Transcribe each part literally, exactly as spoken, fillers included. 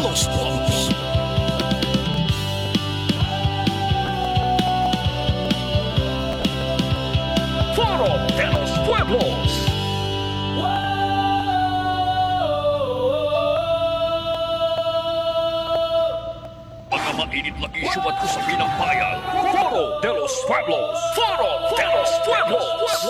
los Pueblos. Foro de los Pueblos. Mga mainit na isyu at usapin ng bayan. Foro de los Pueblos. Foro de los Pueblos.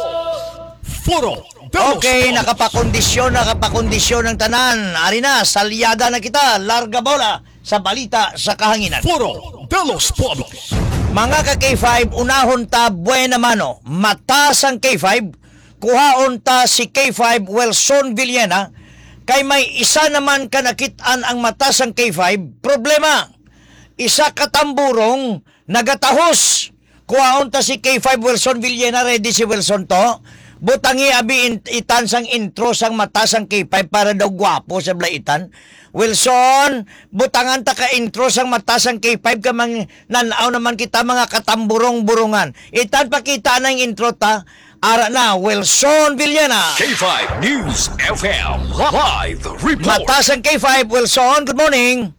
Foro de los Okay, Pueblos. nakapakondisyon, nakapakondisyon ng tanan. Ari na, salyada na kita, larga bola sa balita sa kahanginan. Foro de los Pueblos. Mga ka K five, unahon ta buena mano. Matas ang K five, kuhaon ta si K five Wilson Villena. Kay may isa naman ka nakitaan ang matas ang K five, problema. Isa katamburong nagatahos. Kuhaon ta si K five Wilson Villena, ready si Wilson to. Butangi abi in, itan sang intro sang mata sang K five para daw gwapo sa blaitan. Wilson, butangan ta ka intro sang mata sang K five ka mang nanaw naman kita mga katamburong-burungan. Itan pa kita ng intro ta. Ara na, Wilson Villena. K five News F M Live Report. Mata sang K five, Wilson, good morning.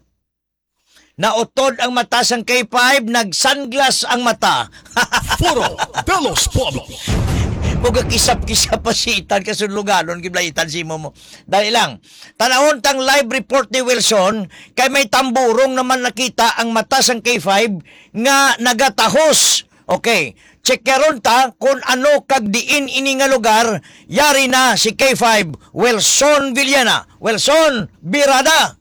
Nautod ang mata sang K five, nag-sunglass ang mata. Foro de los Pueblos. Huwag kisap-kisap pa si Itan kasunluganon, kibla Itan si mo mo. Dahil lang, tanahon tang live report ni Wilson, kay may tamburong naman nakita ang mata sang K five nga nagatahos. Okay, check karon ta kung ano kag diin ini nga lugar, yari na si K five, Wilson Villena. Wilson, birada.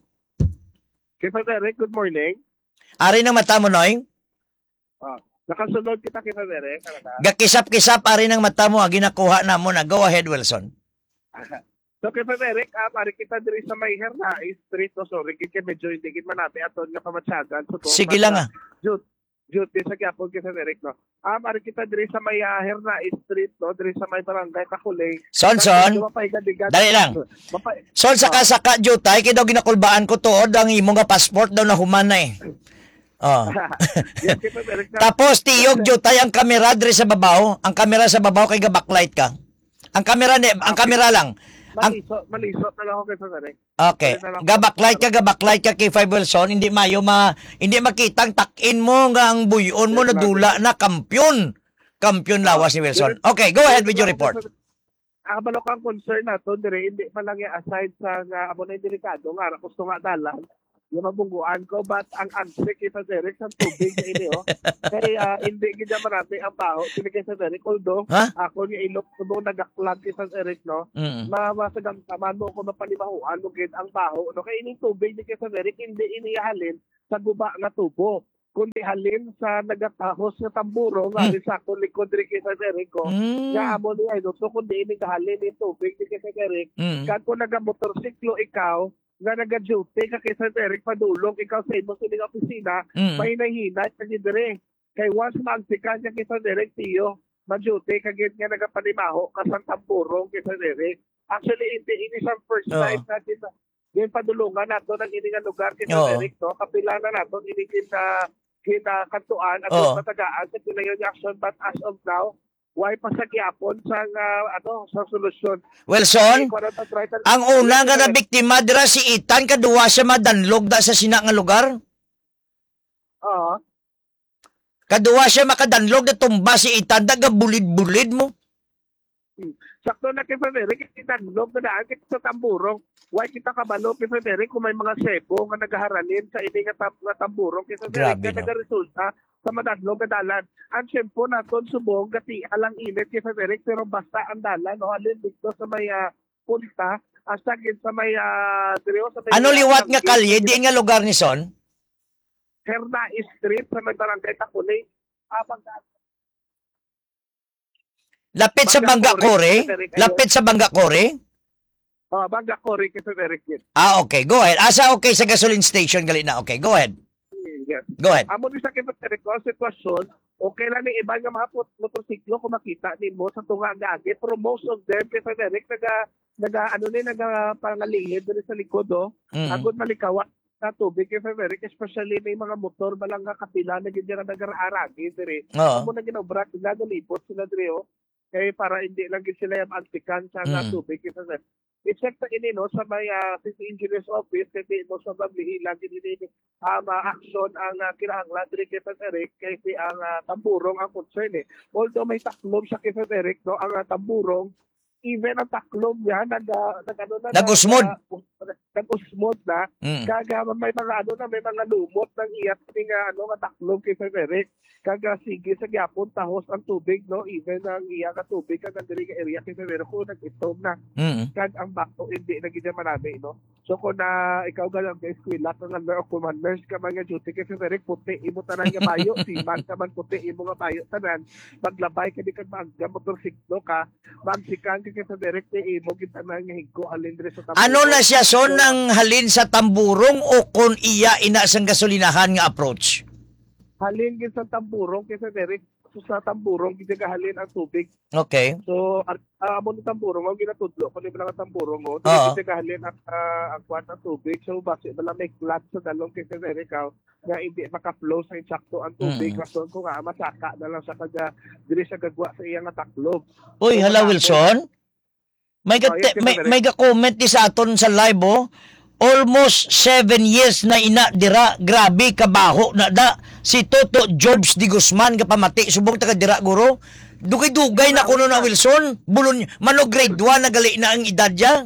Kay Derek, good morning. Ari ng mata mo, Noy? Ah, nakasunod kita kay Derek. Gakisap-kisap, ari ng mata mo, ginakuha na mo na. Go ahead, Wilson. So kay Derek, ah, pari kita diri sa may Herna Street, no, sorry, kaya medyo hindi kita manabi aton nga pamatsagan. So, Sige lang ah. Jut, Jut, sa Quiapo kay Derek, no. Ah, pari kita diri sa may uh, Herna Street, no, diri sa may barangay Kakulay. Son, son. Dali lang. Mapay, Son, saka-saka, Jutay, kaya daw ginakulbaan ko tuod, ang imong nga passport daw na human na eh. Oh. Yan, kay Derek, na. Tapos, tiyog, Jutay, ang kamera diri sa babaw. Ang kamera sa babaw, kay ga-backlight ka. Ang kamera, ni, ang kamera lang. Ang, Malisot, malisot na lang ako kay Derek. okay. Ga-backlight ka, ga-backlight ka kay Five Wilson. Hindi mayo ma, hindi makitang takin mo nga ang buyon mo na dula na kampyon. Kampyon lawas ni Wilson. Okay, go ahead with your report. Ang kabalo kang concern nato dire hindi pa lang yung aside sa nga amo na yung delikado nga gusto nga dalan yung mabungguan ko but ang answer kita Derek sa tubig na ini oh kay uh, hindi gid marami ang baho sinigay sa Derek although Ha? ako ni ilok ko nagaklag kita Derek no Mm. mawasagang tamano ko mapalimahuan mo gid ang baho no kay ining tubig ni kita Derek hindi inihalin sa guba nga tubo kundi halin sa nagatahos nga tamburo nga Mm. mm. sa akong likod rin kita Derek ko Mm. nga amo ni Idol so kundi ini kahalin yung tubig ni kita Derek Mm. kan kung nagamotorsiklo ikaw nga naga-duty ka kay Sir Derek padulong ikaw sa imong sining opisina Mm. may nahinay ka dire kay once magsikan niya kay Sir Derek tiyo ma-duty ka gid nga nagapanimaho ka sa tamburong kay Sir Derek actually hindi ini sa first Oo. time natin na yung padulungan nato ng ini nga lugar kay Sir Oo. Derek no kapila na nato ini kita kita kantuan at Oo. matagaan sa pinayon action but as of now why pa sa Quiapon sa uh, ano sa solusyon Wilson, Kaya, kung try- ang una nga na biktima dira si Itan, kaduwa siya madanlog da sa sina nga lugar. Oo. Kaduwa siya makadanlog na tumba si Itan, daga bulid-bulid mo. Sakto na kay Frederick, kita nulog na daan kita sa tamburong. Why kita kabalo kay Frederick kung may mga sebo nga nagaharanin sa ini nga, tam, nga tamburong kay Frederick Grabe, na no? nagaresulta sa madadlog nga dalan. Ang syempo naton subong gati alang init kay Frederick pero basta ang dalan no halin dito sa may uh, punta hasta gid sa may uh, direo sa may Ano liwat nga kalye, di nga lugar ni Son? Herna Street sa may barangay Takulay. Abang Lapit sa Bangga Kore? Lapit sa Bangga Kore? Oh, Bangga Kore kay Frederick. Ah, okay. Go ahead. Asa okay sa gasoline station gali na. Okay, go ahead. Yes. Go ahead. Amo ni sa Frederick ko sitwasyon, okay lang ni iba nga mga pot- motorsiklo kung makita nimo sa tunga nga agi, pero most of them kay Frederick naga naga ano ni naga pangalihid diri sa likod oh. Mm. Agud malikawa na tubig kay Frederick especially may mga motor balang nga kapila na gid nga nagararagi diri. Oo. Amo na ginobra sila galipot sila diri oh. Kay para hindi lang gid sila yung antikan sa nga Mm. tubig kay Frederick. i-check na ini no sa may ah, City Engineers Office kasi mo sa paglihilang ini ang uh, action ang uh, kinahanglan diri kay Frederick kasi ang ah, tamburong ang concern eh. Although may taklom sa kay Frederick no ang ah, tamburong even ang taklom niya nag uh, nag ano na Nag-usmod. nag- nag-usmod na Mm. kaga may mga ano na may mga lumot ng iyat ning ah, ano nga taklom kay Frederick kaga sige sa gyapon tahos ang tubig no even ang iya ka tubig kaga diri ka area kay Frederick ko nag-itom na Mm. kag ang bako hindi na gid manami no so kung na ikaw galang kay eskwela kang under of commanders ka man nga duty kay Frederick puti imo tanan nga bayo siman ka man puti imo nga bayo tanan maglabay ka di kag maagga motorsiklo ka magsikan ka kay Frederick ni imo gid tanan nga higko alin diri sa tambo. Ano na siya son ng halin sa tamburong o kung iya ina sang gasolinahan nga approach? Halin gid sa tamburong kay Frederick so sa tamburong gid halin ang tubig. Okay. So ar- ah, amo ni tamburong ang ginatudlo kun ibang nga tamburong mo Oo. dili gid halin ang ah, ang kwarta tubig so base bala may clot sa dalong kay Frederick aw, nga hindi maka-flow sa insakto ang tubig Mm. rason ko nga masaka na lang sa kaga diri sa gagwa sa iya nga taklob. Uy, So, hala matapos- Wilson. May ga Oh, yes, may, Frederick. may ga comment ni sa aton sa live oh. Almost seven years na ina dira, grabe kabaho na da si Toto Jobs Di Guzman ka pamati subong taga dira guro. Dugay-dugay na kuno na Wilson. Bulon mano grade one na gali na ang edad niya.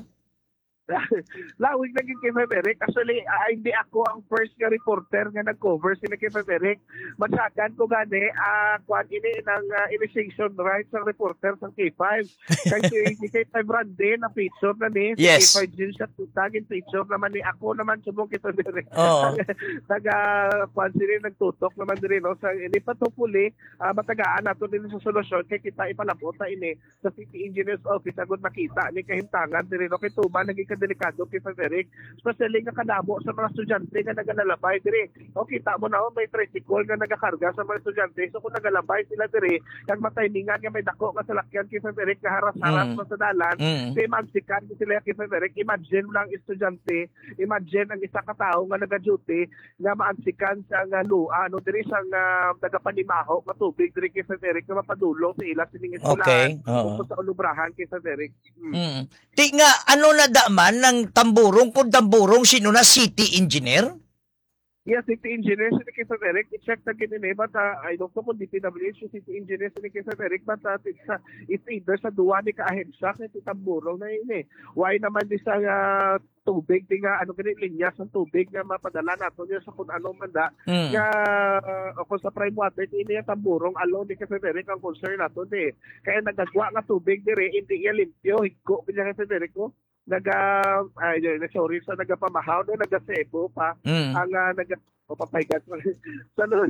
Lawig na gid kay Frederick. Actually, ah, hindi ako ang first nga reporter nga nag-cover sila kay Frederick. Matsagan ko gani, ah, kwan ini ng ah, initiation rights ng reporter sa K five. Kasi si K five Randy na feature na ni. Si Yes. K five din siya tutagin feature naman ni ako naman subong kay Frederick. Oo. Taga kwan sila nagtutok naman diri no sa ini patupuli uh, matagaan nato din sa solusyon kay kita ipalabot ta ini sa City Engineers Office agud makita ni kahimtangan diri no kay tuman naging kadelikado kay Frederick especially nga kadamo sa mga estudyante nga nagalalabay diri o kita mo na oh, may tricycle nga nagakarga sa mga estudyante so kung nagalabay sila diri kag matimingan nga may dako nga salakyan kay Frederick nga haras-haras Mm. pa sa dalan Mm. si magsikan sila kay Frederick imagine lang estudyante imagine ang isa ka tawo nga naga-duty nga maagsikan sa nga lu ano diri sa nga tagapanimaho nga tubig diri kay Frederick nga mapadulong sa ila sining Okay. eskwelahan Oo. o sa ulubrahan kay Frederick. Hmm. Mm. Ti nga ano na daman ng tamburong kung tamburong sino na city engineer? Yes, City Engineer si kay Frederick i-check na gid ni but uh, I don't know kung D P W H City Engineer si kay Frederick but uh, it's, uh, it's either sa duwa ni kaahensya kay titamburong na ini. Why naman di sa uh, tubig di nga ano gani linya sa tubig nga mapadala nato niya sa kung ano man da Mm. nga uh, kung sa prime water ini yung tamburong alone ni kay Frederick ang concern nato di kaya nagagwa nga tubig diri hindi iya limpyo higko kanya kay Frederick ko naga ay na sorry sa nagapamahaw no nagasebo pa Mm. ang uh, naga o papaygat sa loob.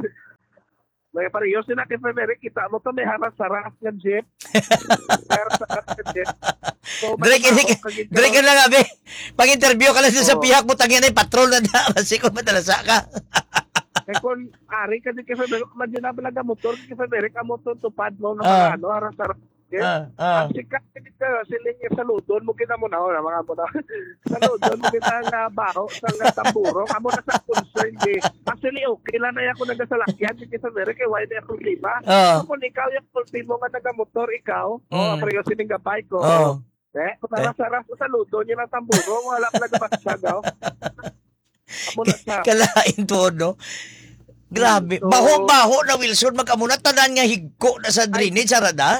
May pareho sila kay Frederick kita mo to may haras-haras nga jeep. Haras-haras nga jeep. So, Dire kini dire ka lang abi. Pag interview ka lang sa Oo. pihak mo tangyan ay patrol na da kasi ko matalasa ka. Eh kung ari ka din kay Frederick, imagine na balaga motor kay Frederick, ang motor tupad mo na Ah. mga ano, haras-haras. Okay? Ah, ah. Ang sikat ka, siling yung saludon mo kita mo na, oh, mga mo na. Saludon mo kita nga baho, sa nga tamburong, amo na sa concern di. Actually, okay lang na ako nagasalakyan, kay Frederick, kay why na ako lima. Ah. So, kung ikaw yung ultimo nga nagamotor, ikaw, Mm. oh, pareho sining gabay ko. Oh. Eh, kung naras-aras sa saludon, yun ang tamburong, wala pa nagabasag, oh. Amo na siya. Kalain to no. Grabe. So- Baho-baho na Wilson magkamuna tanan nga higko na sa drainage sa rada.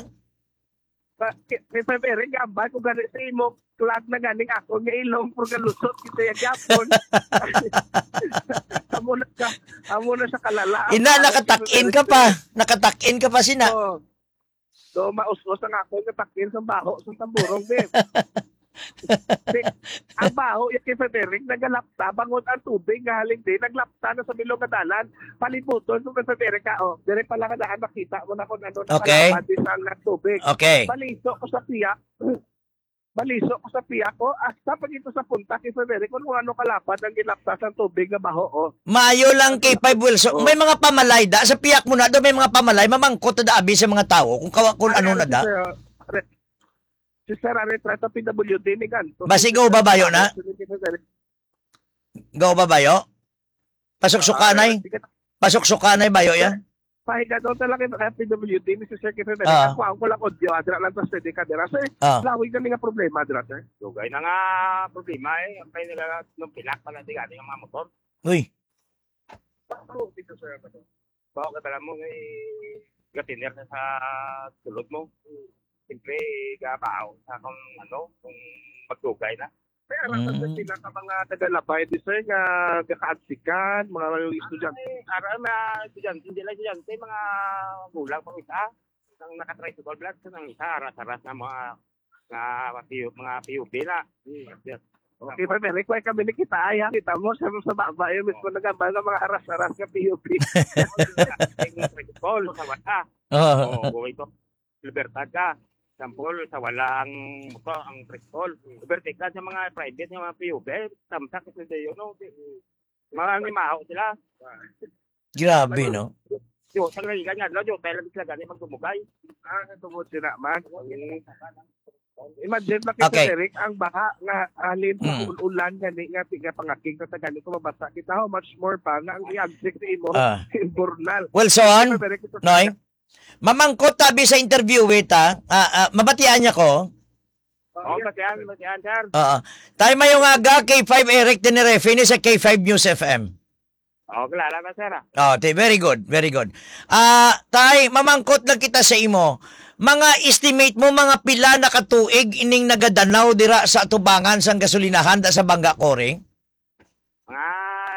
Kay Frederick, gabay ko gani sa imo, klag na ganing ako nga ilong pur galusot kita yung gapon. Amo na ka, amo na sa kalala. Ina nakatakin ka pa. Nakatakin ka pa sina. Oo. So, maus-us ang ako nga takin sa baho sa tamburong din. Di, ang baho yung kay Frederick nagalapta bangon ang tubig nga haling din naglapta na sa bilog nga dalan palibuton so kay Frederick ka oh dire pala ka daan makita mo na kung ano Okay. nakalapad din sa nga tubig. Okay. Baliso ko sa piyak. Baliso ko sa piyak ko. Hasta pag ito sa punta kay Frederick, kung ano kalapad ang gilaptas ng tubig na baho. Oh. Mayo lang kay Five Wilson. Oh. May mga pamalay da sa piyak mo na do may mga pamalay mamangkot na da abi sa mga tao kung kawa kung ano na da. Si Sir Ari Trata P W D ni ganto. Basigaw babayo na? Gaw ba bayo? Pasok sukanay. Pasok sukanay bayo ya? pahiga daw talaga ng F P W D, Mister Secretary. Ah. Ako, ako lang audio, adra lang to steady camera. Sir, Ah. lawig kami nga problema, adra, sir. Dugay na nga problema eh. Ang kaya nila nung pilak pala di galing ang mga motor. Uy, Oo, dito, sir. Bakit pala mo eh, gatiner na sa tulog mo. Siyempre, gabaaw sa kung ano, kung magdugay na. Kaya araw Mm. sa sila ka mga tagalabay, di sir, nga kakaatsikan, mga mga estudyante. Eh, araw na estudyante, hindi lang estudyante, mga gulang pang isa. Ang nakatricycle vlog, ang isa, aras-aras na mga mga piyo, mga P U B na. Okay, pa, pero kaya kami ni kita ay, ha? Kita mo, sa sa baba, yun, mismo nagamba ng mga aras-aras nga P U P. Tricycle, sa wala. oh, Oo, buhay to. Libertad ka. Sampol, sa walang motor, ang tricycle. Libertad ka sa mga private, sa mga P U B. Tamsak, kasi yun, no? Mga limahaw sila. grabe, no? Yo, sa nga ganyan, lo, yo, tayo lang sila ganyan magtumugay. Ah, tungod sila man. Imagine ba Okay. kita, Eric, ang baha nga alin sa Mm. ulan gani nga tiga pangaking sa gani ko mabasa kita, how much more pa nga ang i-absect sa imo Ah. Burnal. Wilson, Noy, mamangkot tabi sa interview, wait ha. Ah, ah, mabatian niya ko. Oo, batihan, batihan, sir. Oo. Tayo mayong aga, K five Eric Tenerife, ni sa K five News F M. Oo, kilala na, sir. ah. Oh, te, very good, very good. Ah, tay, mamangkot lang kita sa imo. Mga estimate mo mga pila na katuig ining nagadanaw dira sa atubangan sang gasolinahan da sa Bangga Kore? Mga...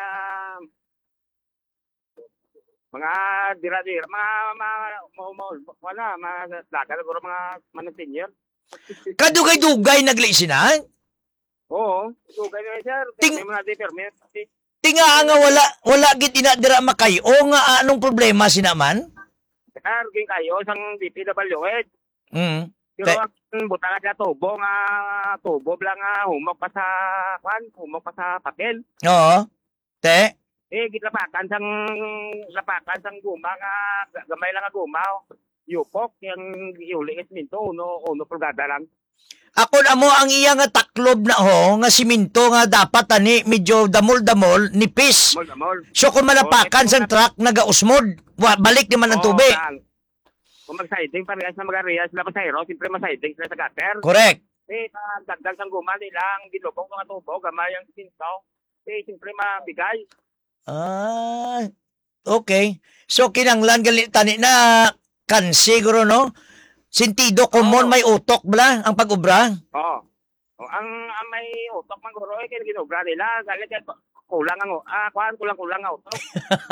Mga dira-dira, mga... mga... mga... mga wala, mga... Daga, siguro mga... Mga senior. Kadugay-dugay naglisinan? Oo, sugay na, sir. Ting- May mga di-permit. Tinga nga wala wala gid ina dira makay. O nga anong problema sinaman? Sir, ging kayo, isang D P W H. Mm. Pero Te- ang butang ka tubo nga, tubo lang nga, humok pa sa, kwan, humok pa sa papel. Oo. Te. Eh, gitlapakan sang, lapakan sang guma nga, ga- gamay lang nga guma. oh. Yupok, yung iuling minto, uno, uno pulgada lang. Ako na mo ang iya nga taklob na ho nga siminto nga dapat ani medyo damol-damol nipis. Mol, mol. So kung malapakan sang truck nagausmod, wa, balik naman ang Oo, tubig. lang. Kung mag-siding, parehas na mag-areas sila pasayro, siyempre mag-siding sila sa gutter. Correct. Eh, sa dagdag sang guma nilang, ginubog mga tubo, gamay ang sinto. Eh, siyempre mabigay. Ah, okay. So kinanglan gali tani na kan siguro no? Sentido common Oo. may utok bala ang pag-ubra. Oo. Oh, ang, ang may utok man guro, eh, kaya ginubra nila, galit yan, kulang ang, ah, kuhan, kulang-kulang ang utok.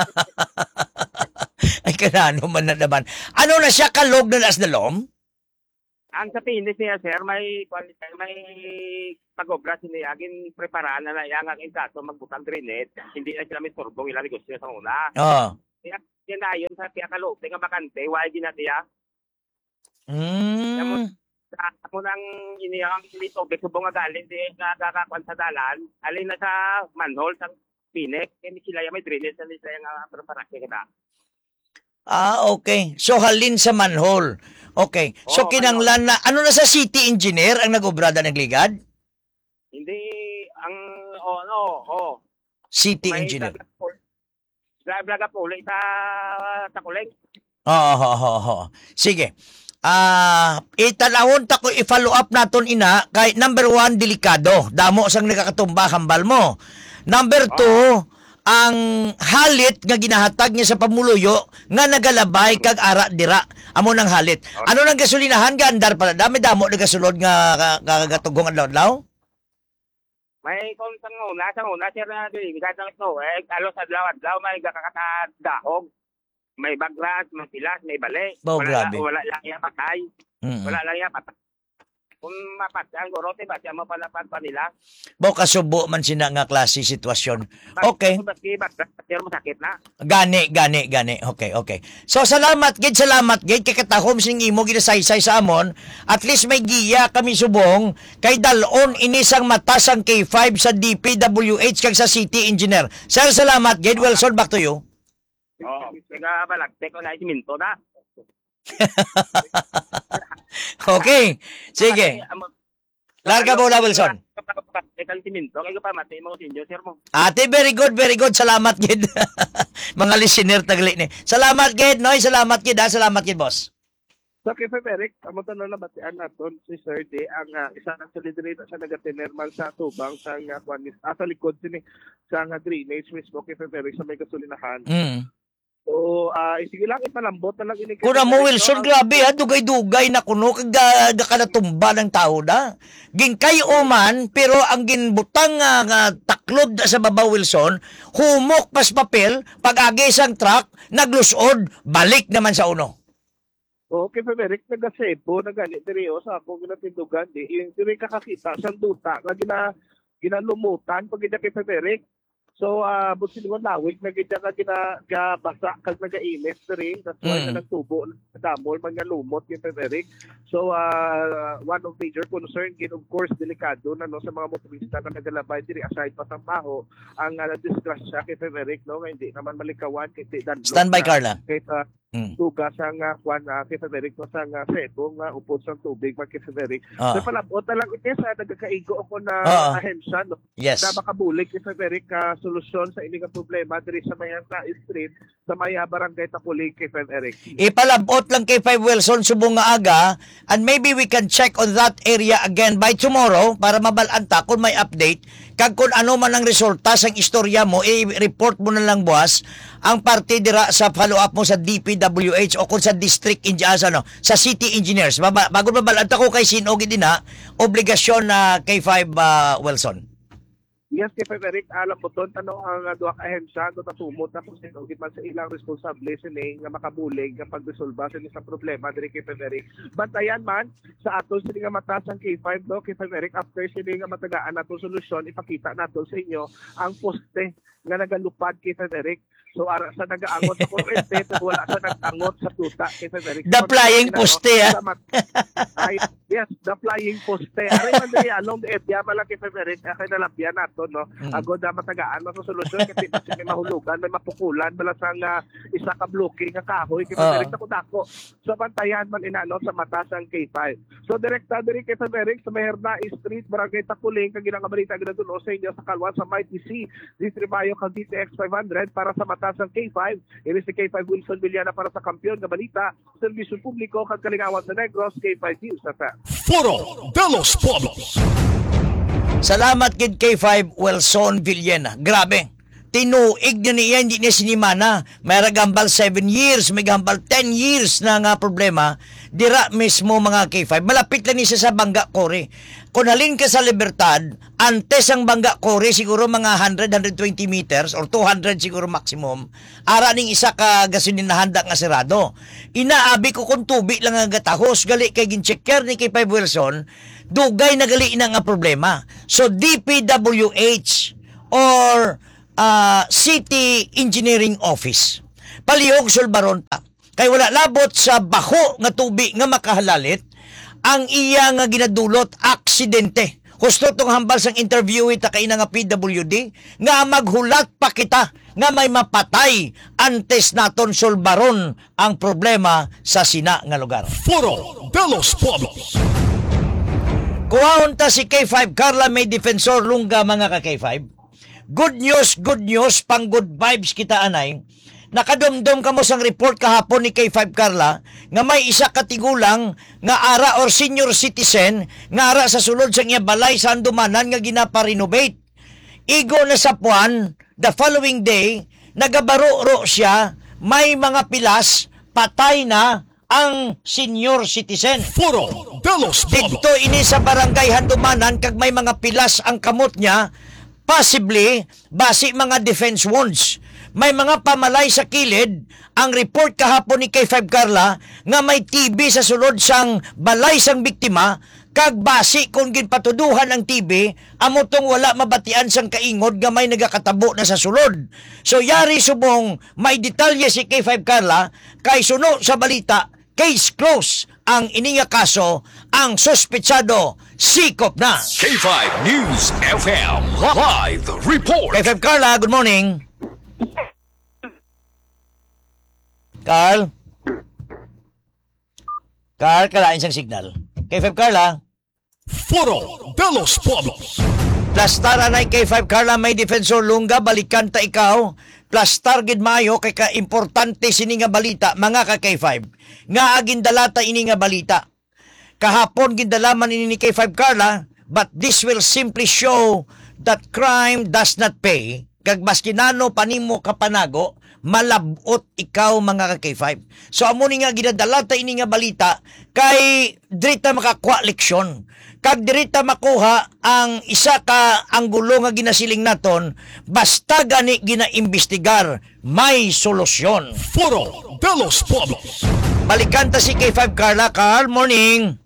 Ay kanano man na naman. Ano na siya kalog na nas dalom? Ang sa pinis niya, sir, may, may pag-obra sila, agin preparaan na na yan, ang insato, magbutang drinet, hindi na sila may turbong, ilalagos sila sa una. Oo. Yan na yun, sa tiya kalog, nga bakante, why ginatiya? Mm. Sa ako nang iniyang dito, besubong nga galing, di nga kakakwan sa dalan, alin na sa manhole, sa pinek, kaya sila yung may drinet, sa sila yung uh, preparasyon ka na. Ah, okay. So halin sa manhole. Okay. So Oo, kinanglan na ano na sa city engineer ang nag-obrada nagligad? Hindi, ang, oh, no, oh, City may engineer. blaga po ulit sa Takuleng. Oo, oo, oo, oo. Sige. Ah, itanawon ta ko i-follow up naton ina kay number one delikado. Damo sang nakakatumba hambal mo. Number two, ang halit nga ginahatag niya sa pamuluyo nga nagalabay kag ara dira. Amo nang halit. Ano nang gasolinahan gandar pala? Dami damo na gasulod nga kagatugong adlaw-adlaw? May kung sa una, sa una, sir, na doon, gatang ito, eh, alo sa adlaw-adlaw, may kakakatadahog. May bagras, may silas, may bali. Oh, wala, grabe. wala lang yan patay. Mm. Wala lang yan patay. Kung mapatay, ang gorote, ba't yan mapalapad pa nila? Bo kasubo man sina nga klase sitwasyon. Okay. Baski, bagras, sir, masakit na. Gani, gani, gani. Okay, okay. So, salamat, gid, salamat, gid. Kay katahom sing imo, ginasaysay sa amon. At least may giya kami subong kay dalon inisang matasang K five sa D P W H kag sa City Engineer. Sir, salamat, gid. Wilson, back to you. Oo, kaya balagtek ko na isiminto na. Okay. Sige. Kasi, amo- Larga bola, Wilson. Kay Timinto, kay pa matay mo sinyo sir mo. Ate, very good, very good. Salamat, Gid. Mga listener tagli ni. Salamat, Gid. Noy, salamat, Gid. Ha? Salamat, Gid, boss. So, kay Eric, amo to na nabatian naton si Sir D, ang uh, isa ng solidarity sa nagatinerman sa tubang sa nga kwanis, ah, sa likod sini sa nga drainage mismo kay Eric sa may kasulinahan. Mm. So, ah, sige lang, ipalambot na lang ini. Kuna mo, Wilson, grabe ha, dugay-dugay na kuno, kaga ka natumba ng tao na. Ginkay oman, pero ang ginbutang nga, nga taklod sa baba, Wilson, humok pas papel, pag-agi sang truck, naglusod, balik naman sa uno. Okay, Eric, nag-sebo, nag-ganit diri o sa ako ginatindugan di. Yung diri kakakita sa duta, nga gina, ginalumutan pag gina kay Eric. So, uh, buti naman lawig, nagigya ka gina, basa, kag nag-inis diri. That's why Mm. na nagtubo, damol, mga lumot kay Eric. So, uh, one of major concern, gin of course, delikado na no, sa mga motorista na nagalabay diri, aside pa sa maho, ang uh, disgrasya kay Eric, no, nga hindi naman malikawan, kay Danlo. Stand by, Carla. Kay uh, Mm. tuga sa nga kwan uh, kay Frederick no sa nga sebo nga upod sa tubig man kay Frederick. Ah. So palabot na lang ito sa nagkakaigo ako na Ah. ahensya no. Yes. Na makabulig kay Frederick ka solusyon sa ini nga problema diri sa Mayanta Street sa Maya Barangay Tapulig kay Frederick. Ipalabot lang kay Five Wilson subong nga aga, and maybe we can check on that area again by tomorrow para mabalanta kung may update. Kag kung ano man ang resulta sa istorya mo, i-report mo na lang, boss, ang parte dira sa follow-up mo sa D P W H o kung sa district engineers, ano, sa city engineers. Baba, bago mabalanta ko kay Sinogi din ha, obligasyon na kay Five uh, Wilson. Yes, kay Frederick, alam mo ton tanong ang uh, duha ka ahensya no tatumot na kung sino man sa ilang responsable sini nga makabulig nga pagresolba sa isang problema diri kay Frederick. Bantayan man sa aton sini nga mataas ang K five no kay Frederick, after sini nga matagaan nato solusyon, ipakita nato sa inyo ang poste nga nagalupad kay Frederick. So ara sa nagaangot sa kuryente, wala sa nagtangot sa tuta kay Frederick. The flying poste, ha? Ay, yes, the flying poste. Ari man diri along the area man lang kay Frederick, kay nalapyan nato no. Mm. Agod na matagaan mo sa solusyon kasi kasi may mahulugan, may mapukulan bala sa nga isa ka blocking nga kahoy kay Frederick Oo. sa kudako. So bantayan man inano sa mata sang K five. So direkta diri kay Frederick sa Maherna Street, Barangay Tapuling, kag ginang balita ginadulo sa inyo sa kalwan sa Might T C, Distribayo kag D T X five hundred para sa mata sang K five. Ini si K five Wilson Villana para sa kampiyon nga balita, serbisyo publiko kag kalingawan sa Negros, K five News sa Foro de los Pueblos. Salamat kid K five Wilson Villena. Grabe. Tinuig na niya, hindi niya sinimana. May gambal seven years, may gambal ten years na nga problema. Dira mismo mga K five. Malapit lang niya sa Bangga Kore. Kung halin ka sa Libertad, antes ang Bangga Kore, siguro mga one hundred, one hundred twenty meters or two hundred siguro maximum. Ara ning isa ka gasolinahan da nga sirado. Inaabi ko kung tubi lang nga gatahos. Gali kay ginchecker ni K five Wilson, dugay na gali na nga problema. So D P W H or uh, City Engineering Office, palihog sulbaron ta. Kay wala labot sa baho nga tubi nga makahalalit, ang iya nga ginadulot aksidente. Gusto tong hambal sang interview ita kay nga P W D nga maghulat pa kita nga may mapatay antes naton sulbaron ang problema sa sina nga lugar. Foro de los Pueblos. Kuhahon ta si K five Carla, may defensor lungga mga ka K five. Good news, good news, pang good vibes kita anay. Nakadumdum ka mo sang report kahapon ni K five Carla nga may isa katigulang nga ara or senior citizen nga ara sa sulod sa iya balay sa Andumanan nga ginapa-renovate. Igo na sa puan, the following day, nagabaro-ro siya, may mga pilas, patay na ang senior citizen. Foro de los Pueblos. Dito ini sa barangay Handumanan, kag may mga pilas ang kamot niya, possibly basi mga defense wounds. May mga pamalay sa kilid. Ang report kahapon ni K five Carla nga may T B sa sulod sang balay sang biktima, kag basi kung ginpatuduhan ang T B, amo tong wala mabatian sang kaingod nga may nagakatabo na sa sulod. So yari subong may detalye si K five Carla, kay suno sa balita, case close ang iniya kaso, ang sospechado sikop na. K five News F M Live Report. K five Carla, good morning. Carl? Carl, kalain siyang signal. K five Carla? Foro de los Pueblos. Plastara na K five Carla may defensor Lunga balikan ta ikaw. Plastar gid maayo kay ka importante sini nga balita mga ka K five. Nga agin dalata ini nga balita. Kahapon gindalaman ini ni K five Carla, but this will simply show that crime does not pay. Kag maski nano panimo kapanago, malabot ikaw mga ka K five. So amo ni nga ginadalata ini nga balita kay dirita makakuha leksyon. Kag dirita makuha ang isa ka anggulo nga ginasiling naton, basta gani ginaimbestigar, may solusyon. Foro de los Pueblos. Balikan ta si K five Carla. Carl, morning.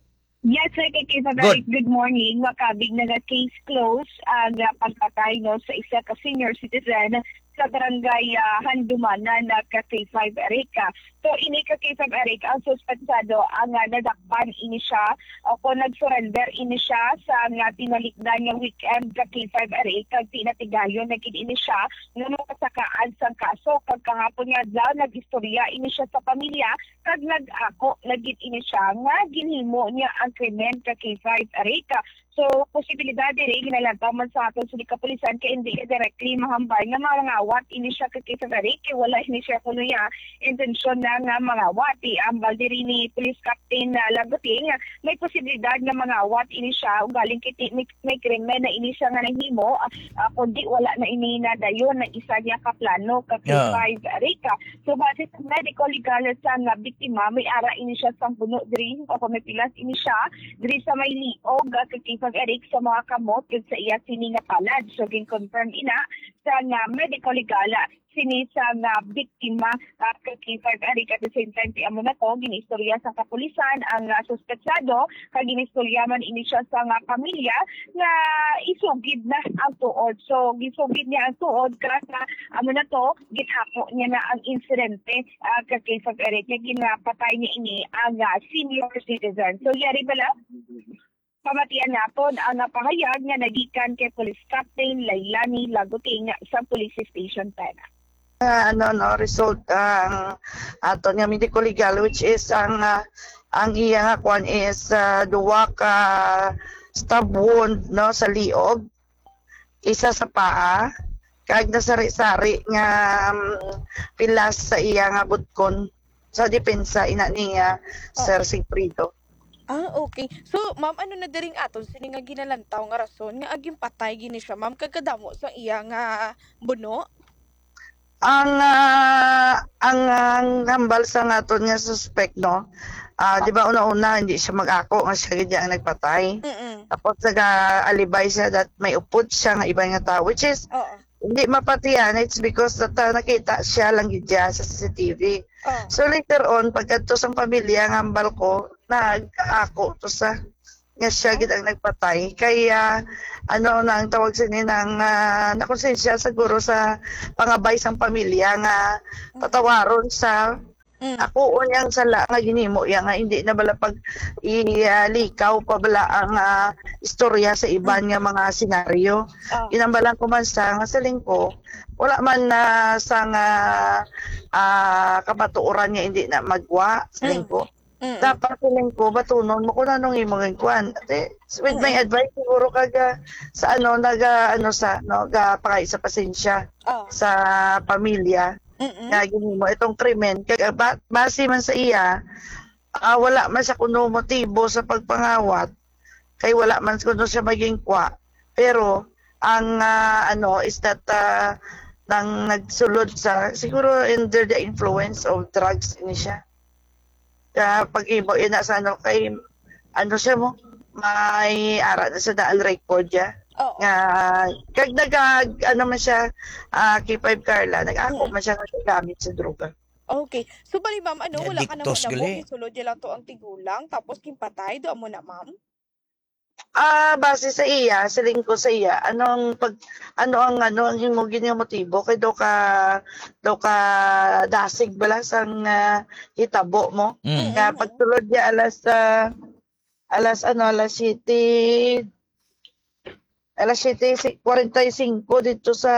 Yes, sir. Kay Kisa Good. Good morning. Makabig na nga case close ang uh, pagpatay no, sa isa ka senior citizen sa barangay uh, Handumanan na ka K five Erika. So, ini ka K five Erika, ang suspensado ang uh, nadakpan ini siya o kung nag-surrender ini siya sa nga tinalikdan ng weekend ka K five Erika, tinatigayon naging ini siya nga makasakaan sa kaso. Pagkahapon nga daw, nag-istorya ini siya sa pamilya, kag nag-ako, naging ini siya nga ginhimo niya ang krimen ka K five Erika. So, posibilidad din ginalantaman sa aton sa kapulisan kay hindi directly mahambay nga mga wat ini siya kay K five Erika, wala ini siya kuno ya intensyon na nga mga wati ang diri ni Police Captain uh, Laguting, may posibilidad nga mga wat ini siya galing kiti may, may krimen na ini siya nga nahimo uh, uh, kundi wala na ini na dayon na isa niya ka plano ka K five Erika. So, base sa medical legal sa nga biktima, may ara ini siya sang puno diri o may pilas ini siya diri sa may liog uh, kay K five Erika sa mga kamot yun sa iya sini nga palad. So, gin-confirm ina sa nga medical legal sini sa nga biktima uh, kay K five Erika. At the same time, ti amo na to, ginistorya sa kapulisan ang uh, suspetsado, kag ginistorya man ini siya sa nga pamilya nga isugid na ang tuod. So, gisugid niya ang tuod kasi na amo na to, githako niya na ang insidente uh, kay K five Erika, ginapatay niya ini ang uh, senior citizen. So, yari bala? Pamatian naton ang napahayag nga nagikan kay Police Captain Lailani Laguting sa Police Station ten. Uh, ano no result ang ato nga medical legal, which is ang uh, ang iya nga kwan is uh, duwa ka stab wound no sa liog, isa sa paa, kag nasari-sari nga um, pilas sa iya nga butkon sa depensa ina ni uh, Sir Sigfrido. Ah, okay. So, ma'am, ano na daring aton sini nga ginalantaw nga rason nga aging patay gini siya, ma'am, kagkadamo sa iya nga buno? Ang uh, ang ang hambal sa naton nga suspect no. Ah, di ba una-una hindi siya mag-ako nga siya gid ang nagpatay. Mm. Tapos naga-alibay siya that may upod siya nga iba nga tao, which is Oo. hindi mapatiyan. It's because that uh, nakita siya lang gid siya sa C C T V. Oh. So later on pagkadto sang pamilya nga hambal ko, nag-ako to sa nga siya gid ang nagpatay. Kaya ano na ang tawag sa nang uh, nakonsensya siguro sa pangabay sang pamilya nga patawaron sa Mm. ako unyang sala nga ginimo ya nga hindi na bala pag ilikaw pa bala ang uh, istorya sa iban nga mga senaryo. Oh. Inambalan ko man sa nga saling ko wala man na uh, sa nga uh, kabatuoran nga hindi na magwa saling ko. Mm. Dapat saling ko batunon mo kung anong imong kwan. Ate, with my advice siguro kaga sa ano naga ano sa no ga pakay sa pasensya Oh. sa pamilya. Mm. Nga mo itong krimen kag ba, base man sa iya uh, wala man sa kuno motibo sa pagpangawat kay wala man kuno siya maging kwa, pero ang uh, ano is that uh, nang nagsulod sa siguro under the influence of drugs ini siya kaya pag ibo ina sa ano kay ano siya mo may ara na sa daan record ya. Oo. Nga kag nag ano man siya uh, K five Carla nag-ako man siya nga gamit sa droga. Okay. So, bali, ma'am, ano, wala ka naman Addictos na mo, gali. isulod niya lang to ang tigulang, tapos kimpatay, doon mo na, ma'am? Ah, base sa iya, siling ko sa iya, anong pag ano ang ano ang imong gini motibo kay do ka do ka dasig bala sang uh, hitabo mo. Mm. Nga pagtulod niya alas uh, alas ano alas city alas siyete forty-five dito sa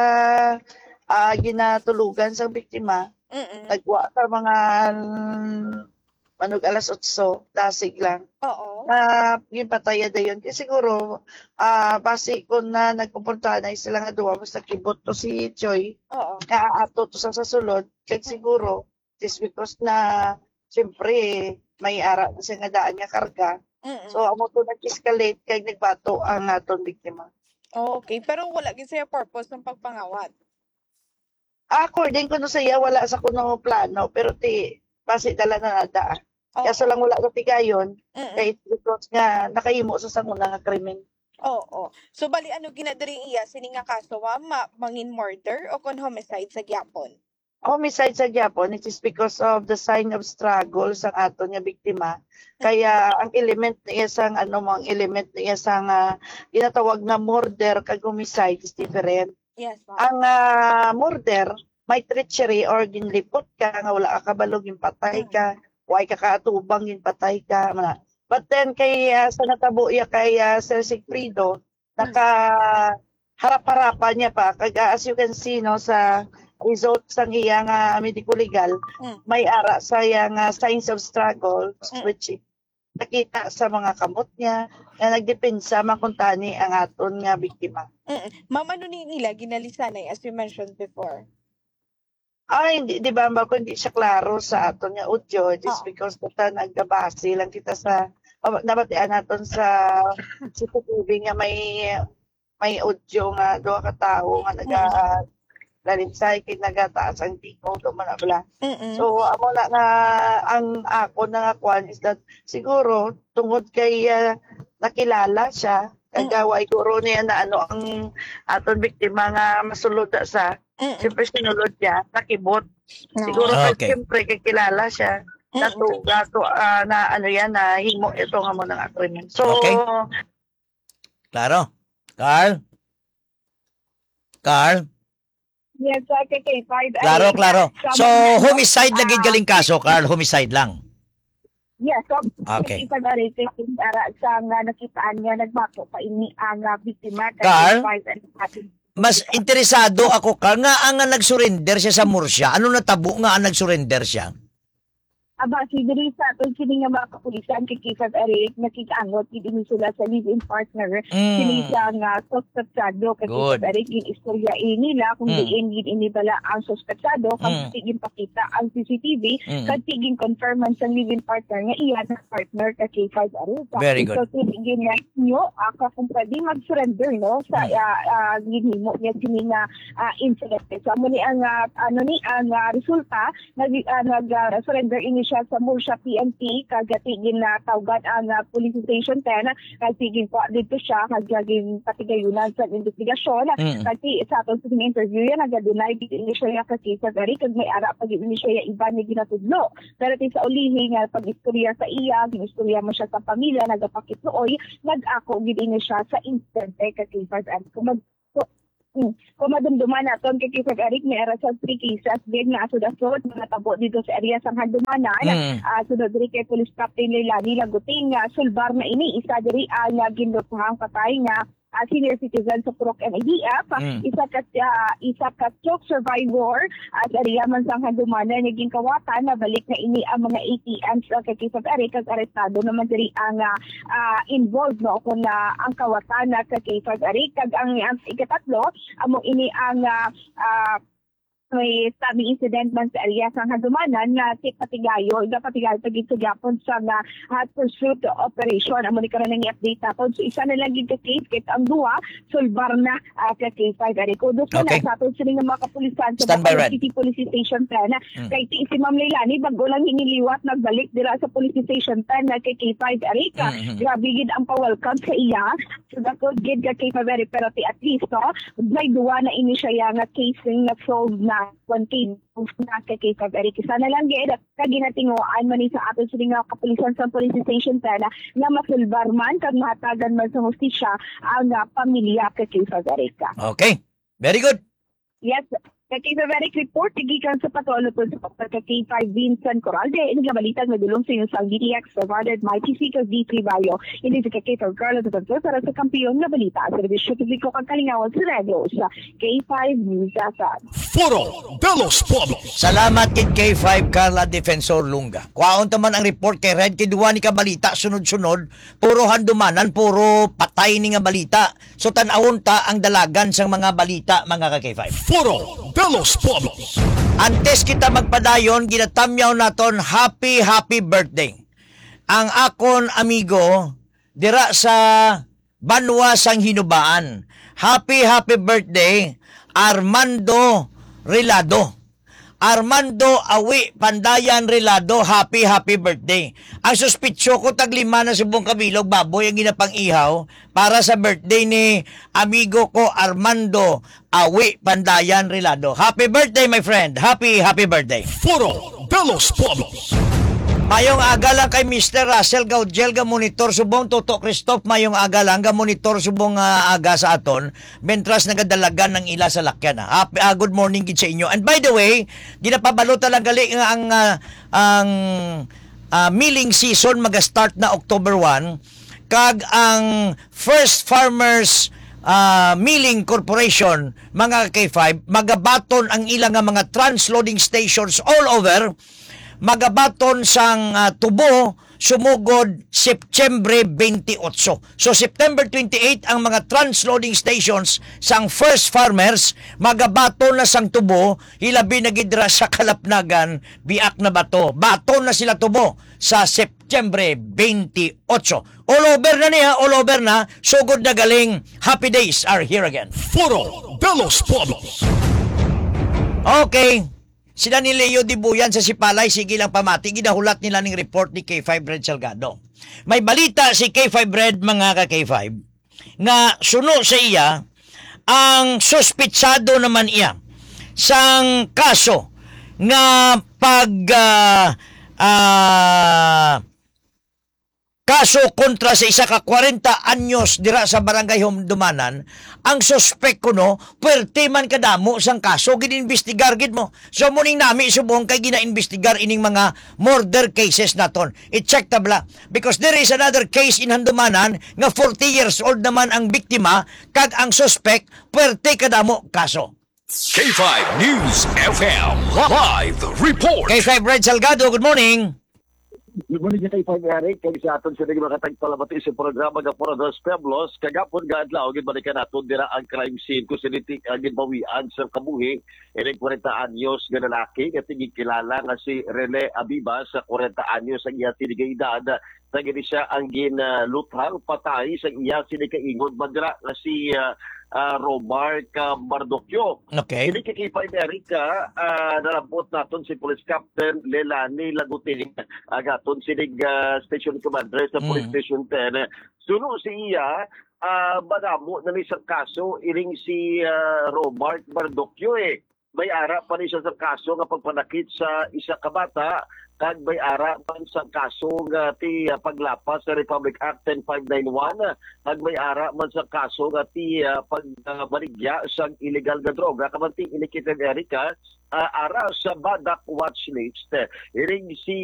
uh, ginatulugan sa biktima. Mm. Nagwa ka mga manog alas otso, dasig lang. Oo. Na yung pataya da yun. Kasi siguro, ah base ko na nagpupunta na sila nga duwa, mas nakibot to si Joy, Oo. na ato to sa sasulod, kaya siguro, just because na, siyempre, may ara na siya nga daan nga karga. Mm-mm. So, amo to nag-escalate, kaya nagbato ang aton biktima. Okay, pero wala gid siya purpose ng pagpangawat. According ko no sa iya, wala sa kuno plano, pero ti, base dala na nada. Oo. Kaso lang wala ko tigayon, Mm-mm. kaya because nga nakahimo sa sanguna nga krimen. Oo. So bali ano ginadiri iya sini nga kaso wa ma mangin murder o kon homicide sa gyapon. Homicide sa Japon, it is because of the sign of struggle sa aton nga biktima. Kaya ang element niya sang ano mo, ang element niya sang uh, ginatawag na murder kag homicide is different. Yes, ma'am. Ang uh, murder, may treachery or ginlipot ka nga wala ka kabalo ginpatay ka, way ka kaatubang ginpatay ka. Mana. But then kay uh, sa natabo iya kay uh, Sir Sigfrido, naka harap-harapan niya pa kag uh, as you can see no sa result sa iyang uh, medico legal, Mm. may ara sa iyang uh, signs of struggle, Mm. which nakita sa mga kamot niya na nagdepensa makuntani ang aton nga biktima. Mm. Ma'am, ano ni nila ginalisanay as you mentioned before? Ay, hindi, di ba, ba, kung hindi siya klaro sa aton nga audio, just Oo. because kita nagdabase lang kita sa, oh, nabatian naton sa C C T V nga may may audio nga doha ka tawo nga naga lalinsay kay nagataas ang tingog to man bla. Mm. So amo na nga ang ako na nga kwan is that siguro tungod kay uh, nakilala siya kagaway guro niya na ano ang aton biktima nga masulod na sa Mm. siyempre sinulod niya nakibot No. siguro Okay. kay siyempre kay kilala siya nato gato ah, na ano yan na himo ito nga mo ng agreement. So Okay. Klaro? Carl? Carl? Yes, sa K K five. Klaro, klaro. So, homicide Ah, lagi galing kaso, Carl. Homicide lang. Yes, so Okay. K K five ari kay ara sa nga nakitaan nga nagbako pa ini ang ah, biktima kay Carl? K K five and ating Mas interesado ako, Carl, nga ang nga nag-surrender siya sa Murcia. Ano natabo nga ang nag-surrender siya? aba si diri sa atong sini nga mga kapulisan kay K five Eric nakik-angot gid ini sila sa live-in partner sini Mm. sa nga suspetsado kay K Good. five Eric gid istorya ini nila kung Mm. diin gid ini bala ang suspetsado kung Mm. tigin pakita ang C C T V Mm. kag tigin confirm man sa live-in partner nga iya na partner kay K five Eric. Very good. So tigin nga nyo aka kung pwede mag-surrender no sa Mm. uh, uh, ginhimo niya sini nga ah, incident. So amo ni ang ah, ano ni ang ah, resulta nag uh, nag uh, surrender ini siya sa Murcia P N P kagatigin na tawgan ang uh, Police Station ten kagatigin po dito siya kagagin patigayunan sa investigasyon Mm. kasi sa atong sa interview yan nagadunay gid ini siya ka case very kag may ara pag ini siya iba ni ginatudlo pero ti sa ulihi nga pag istorya sa iya ginistorya mo siya sa pamilya nagapakituoy nag-ako gid ini siya sa incidente kay K five and kumag Mm. Kung madumduman naton kay K five Eric may ara sa three cases din na asod-asod mga tabo dito sa area sa Handumanan Mm. uh, sunod diri kay Police Captain Leilani Laguting nga sulbar na ini isa diri ang uh, ginlutahang patay nga uh, senior citizen sa Purok N I D F Mm. isa ka uh, isa ka stroke survivor at uh, area man sa Handumanan naging kawatan na balik na ini ang mga A T Ms uh, kay K five Eric kag arestado naman diri ang uh, uh, involved no kung na ang kawatan na kay K five Eric kag ang, ang ikatatlo amo ini ang uh, uh, may stabbing incident man sa area sa Handumanan na si Patigayo, iga Patigayo pagid sa Japon sa nga hot pursuit operation. Amo ni karon nga update tapon. So isa na lang gid ka case kay ang duwa sulbar na uh, ka K five Eric. Kudos Okay. na sa atong sini nga mga kapulisan sa Stand by, Red. Bacolod City Police Station ten. Mm. Kay ti si Ma'am Leilani bago lang hiniliwat nagbalik dira sa Police Station ten na kay K five Eric. Mhm. Grabe gid ang pa-welcome sa iya. So dako gid ka K five Eric pero ti at least no, may duwa na ini siya nga case nga solved na one case na kay K five Eric. Isa na lang gid kag ginatinguan man ni sa aton sini nga kapulisan sa Police Station ten nga masulbar man kag mahatagan man sa hustisya ang uh, pamilya kay K five Eric. Okay. Very good. Yes, Kay K five Eric report, tigikan sa patulo po sa pagka K five Vincent Coralde. Ini nga balitang madulong sa inyo sa D T X provided my T C K D three Bayo. Ini sa K five Carlos at para sa kampiyon nga balita. Sa Servisyo Publiko kang kalingawan sa Reglo sa K five News Asad. Foro de los Pueblos. Salamat kid K five Carla Defensor Lunga. Kuhaon taman ang report kay Red kay duwa ni ka balita sunod-sunod, puro handumanan, puro patay ni nga balita. So tan-awon ta ang dalagan sang mga balita mga ka K five. Foro de los Pueblos. Antes kita magpadayon, ginatamyaw naton happy happy birthday. Ang akon amigo dira sa Banwa sang Hinubaan. Happy happy birthday Armando Relado. Armando Awi Pandayan Relado, happy happy birthday. Ang suspitsyo ko taglima na subong kabilog baboy ang ginapang ihaw para sa birthday ni amigo ko Armando Awi Pandayan Relado. Happy birthday my friend. Happy happy birthday. Foro de los Pueblos. Mayong aga lang kay Mister Russell Gaudjel ga monitor subong Toto Christoph, mayong aga lang ga monitor subong uh, aga sa aton mentras nagadalagan ng ila sa lakyan. Uh, uh, good morning gid sa inyo. And by the way, ginapabalo lang gali nga ang uh, ang uh, milling season maga-start na October first kag ang First Farmers uh, Milling Corporation mga K five magabaton ang ilang nga mga transloading stations all over, magabaton sang uh, tubo sumugod September twenty-eight. So September twenty-eight ang mga transloading stations sang First Farmers magabaton na sang tubo, hilabi na gidra sa Kalapnagan, biak na bato. Baton na sila tubo sa September twenty-eight. All over na niya, all over na. Sugod na galing. Happy days are here again. Foro de los Pueblos. Okay. Sila ni Leo Dibuyan sa Sipalay, sige lang pamati, ginahulat nila ng report ni K five Red Salgado. May balita si K five Red mga ka K five nga suno sa iya ang suspitsado naman iya sang kaso nga pag uh, uh, kaso kontra sa isa ka forty anyos dira sa barangay Humdumanan. Ang suspek kuno puwerte man kadamo sang kaso gininvestigar gid mo. So muning nami subong kay gina-investigar ining mga murder cases naton. I-check tabla because there is another case in Humdumanan nga forty years old naman ang biktima kag ang suspek puwerte kadamo kaso. K five News F M Live Report. K five Red Salgado, good morning. Good morning kay Pag Eric, kay sa aton sa mga katagpalabati sa programa ng Foro de los Pueblos. Kagapon gaadlaw, gid balikan naton dira ang crime scene kung sinitik ang ginbawian sa kabuhi. Ining forty anyos nga lalaki nga tigikilala nga si Rene Abiba sa forty anyos ang iya tinigay-edad. Tagiri siya ang ginluthang patay sa iya sinikaingon badra nga si uh, uh, Romar Bardocchio. Okay. Hindi kikipay ni Erika, uh, nalabot naton si Police Captain Lelani Lagutin, agaton sinig uh, Station Commander sa Police Mm. Station ten. Suno si iya, uh, madamo na ni sa kaso, iring si uh, Romar Bardocchio eh. May ara pa ni siya sa kaso nga pagpanakit sa isa ka bata, kag may ara man sa kaso nga ti uh, paglapas sa Republic Act ten five ninety-one, kag may ara man sa kaso nga ti uh, pagbaligya uh, sa illegal nga droga. Kamanting inikita ni Erika, uh, ara sa Badak Watch List, iring si